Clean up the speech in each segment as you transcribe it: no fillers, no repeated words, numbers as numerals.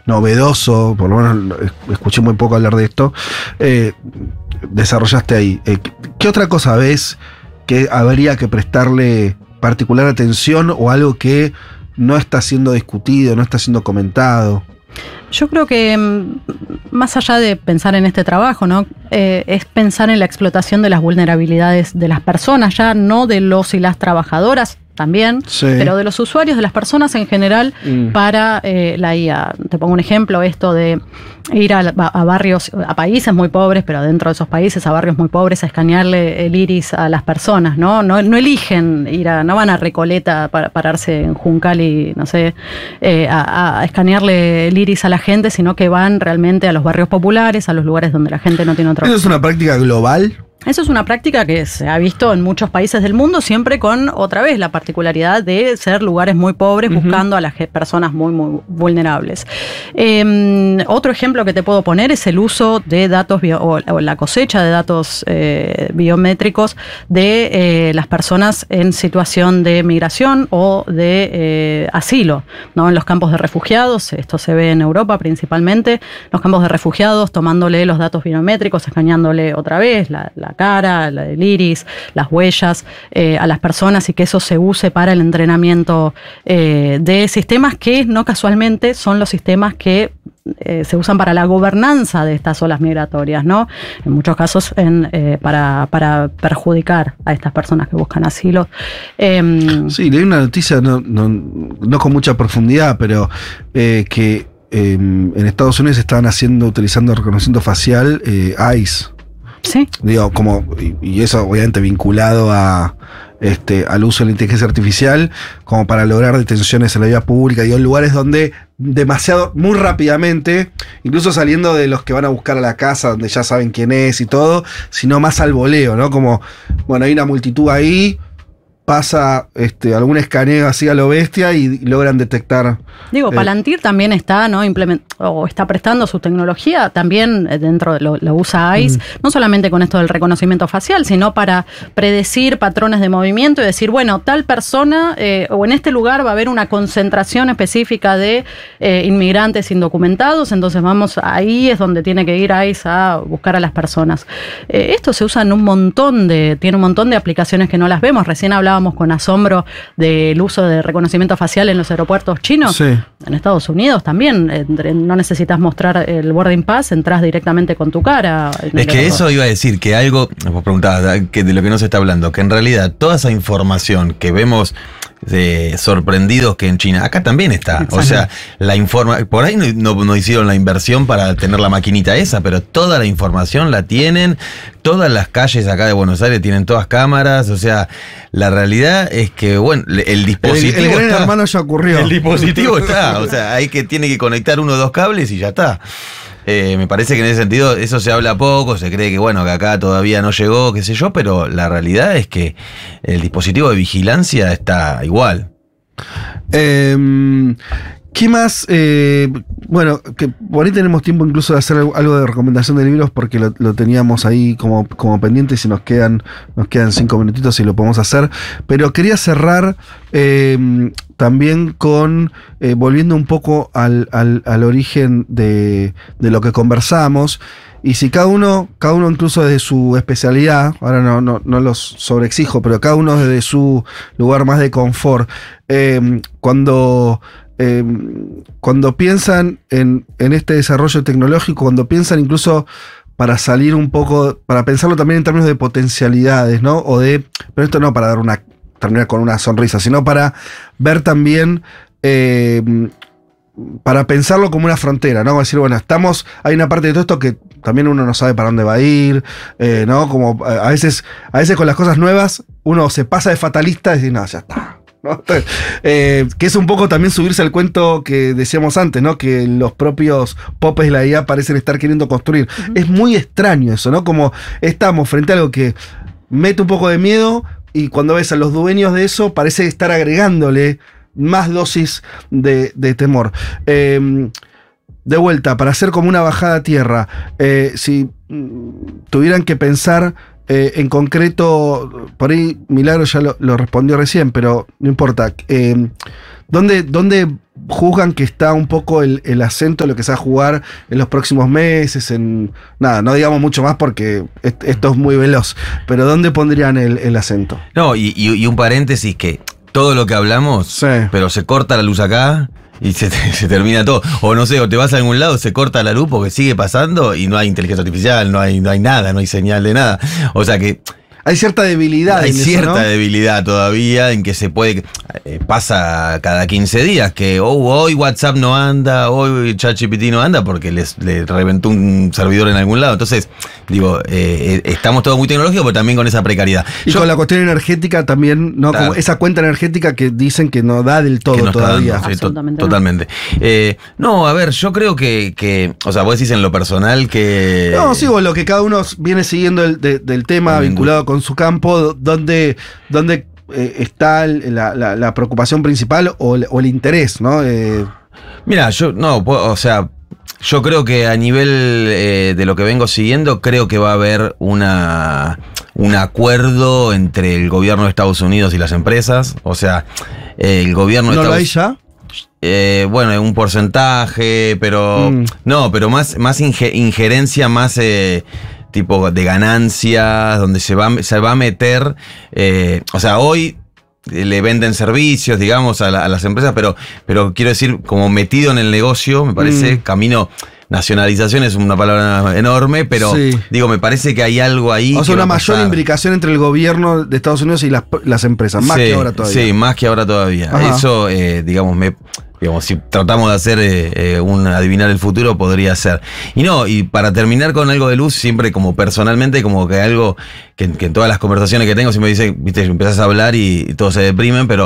novedoso, por lo menos escuché muy poco hablar de esto, desarrollaste ahí. ¿Qué otra cosa ves que habría que prestarle particular atención o algo que no está siendo discutido, no está siendo comentado? Yo creo que más allá de pensar en este trabajo, ¿no? Es pensar en la explotación de las vulnerabilidades de las personas, ya no de los y las trabajadoras también, sí, pero de los usuarios, de las personas en general, para la IA. Te pongo un ejemplo, esto de ir a barrios, a países muy pobres, pero dentro de esos países, a barrios muy pobres, a escanearle el iris a las personas, ¿no? No eligen no van a Recoleta para pararse en Juncal y, no sé, a escanearle el iris a la gente, sino que van realmente a los barrios populares, a los lugares donde la gente no tiene otra opción. ¿Eso es una práctica global? Eso es una práctica que se ha visto en muchos países del mundo, siempre con, otra vez, la particularidad de ser lugares muy pobres, buscando a las personas muy, muy vulnerables. Otro ejemplo que te puedo poner es el uso de datos o la cosecha de datos biométricos de las personas en situación de migración o de asilo, ¿no? En los campos de refugiados, esto se ve en Europa principalmente, los campos de refugiados, tomándole los datos biométricos, escaneándole otra vez la cara, el iris, las huellas a las personas, y que eso se use para el entrenamiento de sistemas que no casualmente son los sistemas que se usan para la gobernanza de estas olas migratorias, ¿no? En muchos casos para perjudicar a estas personas que buscan asilo. Sí, leí una noticia, no con mucha profundidad, pero que en Estados Unidos estaban utilizando reconocimiento facial ICE. Sí. Digo, y eso obviamente vinculado al uso de la inteligencia artificial, como para lograr detenciones en la vía pública, digo, en lugares donde muy rápidamente, incluso saliendo de los que van a buscar a la casa, donde ya saben quién es y todo, sino más al voleo, ¿no? Como, bueno, hay una multitud ahí, pasa algún escaneo así a lo bestia y logran detectar. Digo, Palantir también está, ¿no? Está prestando su tecnología, también dentro de lo usa ICE, no solamente con esto del reconocimiento facial, sino para predecir patrones de movimiento y decir, bueno, tal persona o en este lugar va a haber una concentración específica de inmigrantes indocumentados, entonces ahí es donde tiene que ir ICE a buscar a las personas. Esto se usa en tiene un montón de aplicaciones que no las vemos. Recién hablábamos con asombro del uso de reconocimiento facial en los aeropuertos chinos. Sí. En Estados Unidos también, no necesitas mostrar el boarding pass, entras directamente con tu cara. Es que eso iba a decir, que algo, vos preguntabas que de lo que no se está hablando, que en realidad toda esa información que vemos sorprendidos que en China, acá también está. Exacto. O sea, por ahí no hicieron la inversión para tener la maquinita esa, pero toda la información la tienen, todas las calles acá de Buenos Aires tienen todas cámaras, o sea, la realidad es que, bueno, el dispositivo el gran hermano ya ocurrió. El dispositivo está, o sea, tiene que conectar 1 o 2 cables y ya está. Me parece que en ese sentido eso se habla poco, se cree que bueno, que acá todavía no llegó, qué sé yo, pero la realidad es que el dispositivo de vigilancia está igual. ¿Qué más? Bueno, que por ahí tenemos tiempo incluso de hacer algo de recomendación de libros, porque lo teníamos ahí como pendiente, y si nos quedan 5 minutitos y lo podemos hacer. Pero quería cerrar también con, volviendo un poco al origen de lo que conversamos. Y si cada uno incluso desde su especialidad, ahora no los sobreexijo, pero cada uno desde su lugar más de confort, cuando piensan en este desarrollo tecnológico, cuando piensan incluso para salir un poco, para pensarlo también en términos de potencialidades, ¿no? Pero esto no para terminar con una sonrisa, sino para ver también, para pensarlo como una frontera, ¿no? Como decir, bueno, hay una parte de todo esto que también uno no sabe para dónde va a ir, ¿no? Como a veces con las cosas nuevas uno se pasa de fatalista y dice, no, ya está, ¿no? Que es un poco también subirse al cuento que decíamos antes, ¿no? Que los propios popes de la IA parecen estar queriendo construir. Uh-huh. Es muy extraño eso, ¿no? Como estamos frente a algo que mete un poco de miedo, y cuando ves a los dueños de eso parece estar agregándole más dosis de temor. De vuelta, para hacer como una bajada a tierra, si tuvieran que pensar en concreto, por ahí Milagro ya lo respondió recién, pero no importa. ¿Dónde juzgan que está un poco el acento de lo que se va a jugar en los próximos meses? Nada, no digamos mucho más porque esto es muy veloz, pero ¿dónde pondrían el acento? No, y un paréntesis que todo lo que hablamos, Sí. pero se corta la luz acá y se termina todo. O no sé, o te vas a algún lado, se corta la luz porque sigue pasando y no hay inteligencia artificial, no hay nada, no hay señal de nada. O sea que Hay cierta debilidad. hay en eso, cierta ¿no? debilidad todavía en que se puede. Pasa cada 15 días que hoy WhatsApp no anda, hoy ChatGPT no anda porque le reventó un servidor en algún lado. Entonces, digo, estamos todos muy tecnológicos, pero también con esa precariedad. Y con la cuestión energética también, ¿no? Claro. Como esa cuenta energética que dicen que no da del todo Que no está todavía. dando, sí, Absolutamente no. totalmente. No, a ver, yo creo que, o sea, vos decís en lo personal que. No, sí, o lo que cada uno viene siguiendo del tema Con la vinculado con su campo, donde está la preocupación principal o el interés, ¿no? Mira, yo creo que a nivel de lo que vengo siguiendo, creo que va a haber un acuerdo entre el gobierno de Estados Unidos y las empresas. O sea, el gobierno de ¿No lo Estados hay ya? bueno, un porcentaje, pero no, pero más injerencia, más tipo de ganancias, donde se va a meter, o sea, hoy le venden servicios, digamos, a las empresas, pero quiero decir, como metido en el negocio, me parece, camino. Nacionalización es una palabra enorme, pero Sí. digo, me parece que hay algo ahí. O sea, que va una a mayor pasar. imbricación entre el gobierno de Estados Unidos y las empresas, más Sí, que ahora todavía. Sí, más que ahora todavía. Ajá. Eso, digamos, si tratamos de hacer un adivinar el futuro, podría ser. Y para terminar con algo de luz, siempre como personalmente, como que algo que en todas las conversaciones que tengo, siempre dice, viste, empezás a hablar y todos se deprimen, pero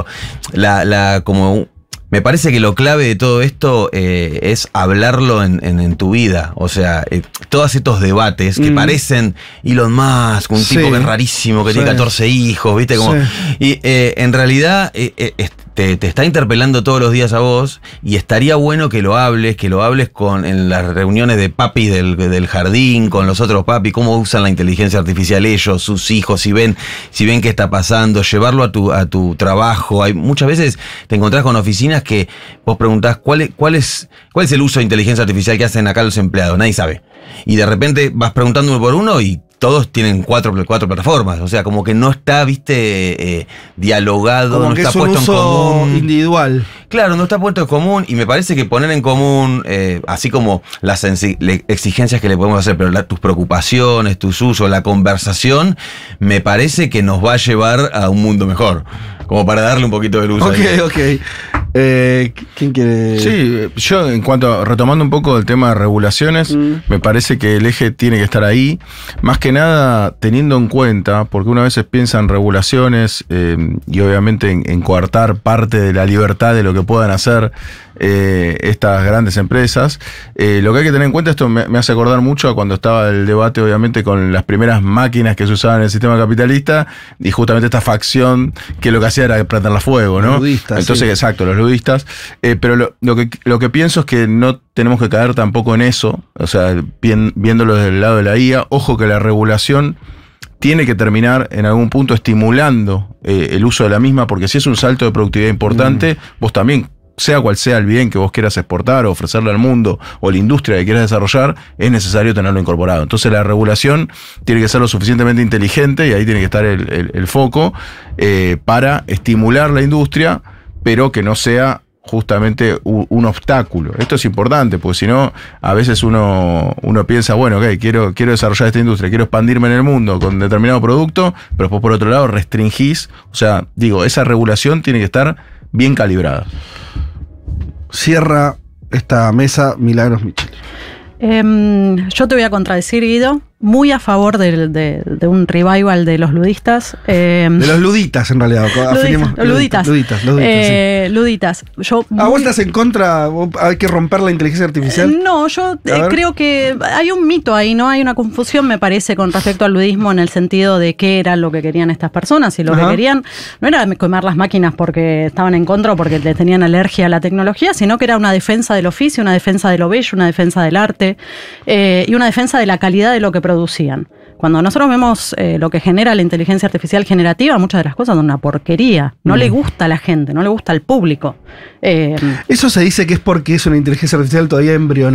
me parece que lo clave de todo esto es hablarlo en tu vida. O sea, todos estos debates que parecen Elon Musk, un tipo que es rarísimo, que tiene 14 hijos, ¿viste? Como, y en realidad te está interpelando todos los días a vos y estaría bueno que lo hables en las reuniones de papis del jardín, con los otros papis, cómo usan la inteligencia artificial ellos, sus hijos, si ven qué está pasando, llevarlo a tu trabajo. Muchas veces te encontrás con oficinas que vos preguntás ¿cuál es el uso de inteligencia artificial que hacen acá los empleados? Nadie sabe. Y de repente vas preguntando uno por uno y todos tienen cuatro plataformas. O sea, como que no está, viste, dialogado, Como no que está es un puesto en uso común. individual. Claro, no está puesto en común y me parece que poner en común, así como las exigencias que le podemos hacer, pero tus preocupaciones, tus usos, la conversación, me parece que nos va a llevar a un mundo mejor. Como para darle un poquito de luz ahí. Ok. ¿Quién quiere? Sí, yo retomando un poco el tema de regulaciones, me parece que el eje tiene que estar ahí, más que nada teniendo en cuenta, porque una vez piensa en regulaciones y obviamente en coartar parte de la libertad de lo que puedan hacer estas grandes empresas. Lo que hay que tener en cuenta, esto me hace acordar mucho a cuando estaba el debate obviamente con las primeras máquinas que se usaban en el sistema capitalista y justamente esta facción que lo que hacía era prenderla a fuego, ¿no? Los ludistas, entonces, sí. exacto, los ludistas. Pero lo que pienso es que no tenemos que caer tampoco en eso, o sea, viéndolo desde el lado de la IA, ojo que la regulación tiene que terminar en algún punto estimulando el uso de la misma, porque si es un salto de productividad importante, vos también, sea cual sea el bien que vos quieras exportar o ofrecerle al mundo o la industria que quieras desarrollar, es necesario tenerlo incorporado. Entonces la regulación tiene que ser lo suficientemente inteligente y ahí tiene que estar el foco para estimular la industria, pero que no sea justamente un obstáculo. Esto es importante, porque si no, a veces uno piensa, bueno, ok, quiero desarrollar esta industria, quiero expandirme en el mundo con determinado producto, pero después por otro lado restringís, o sea, esa regulación tiene que estar bien calibrada. Cierra esta mesa Milagros Micheli. Yo te voy a contradecir, Guido. Muy a favor de un revival de los ludistas. De los luditas, en realidad. Luditas. Sí. Luditas. ¿Vos estás en contra? ¿Hay que romper la inteligencia artificial? No, yo creo que hay un mito ahí, ¿no? Hay una confusión, me parece, con respecto al ludismo en el sentido de qué era lo que querían estas personas. Y lo que querían no era comer las máquinas porque estaban en contra o porque les tenían alergia a la tecnología, sino que era una defensa del oficio, una defensa de lo bello, una defensa del arte y una defensa de la calidad de lo que producían. Cuando nosotros vemos lo que genera la inteligencia artificial generativa, muchas de las cosas son una porquería. No le gusta a la gente, no le gusta al público. Eso se dice que es porque es una inteligencia artificial todavía embrionaria.